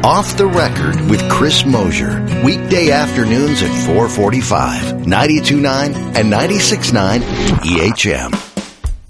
Off the Record with Chris Mosier. Weekday afternoons at 4:45. 92.9 and 96.9 EHM.